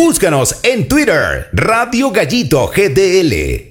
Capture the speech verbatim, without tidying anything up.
Búscanos en Twitter, Radio Gallito G D L.